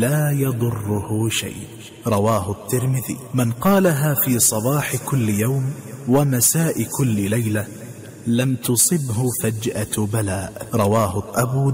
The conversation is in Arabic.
لا يضره شيء. رواه الترمذي. من قالها في صباح كل يوم ومساء كل ليلة لم تصبه فجأة بلاء. رواه أبو